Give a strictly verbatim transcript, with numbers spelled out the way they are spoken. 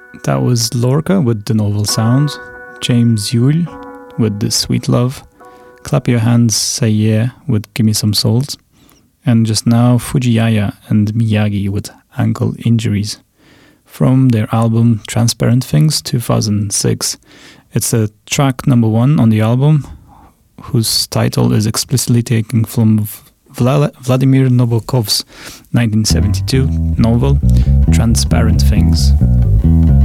That was Lorca with The Novel Sound, James Yule with The Sweet Love, Clap Your Hands, Say Yeah with Gimme Some Salt, and just now Fujiyaya and Miyagi with Ankle Injuries. From their album Transparent Things two thousand six. It's a track number one on the album, whose title is explicitly taken from Vla- Vladimir Nabokov's nineteen seventy-two novel Transparent Things.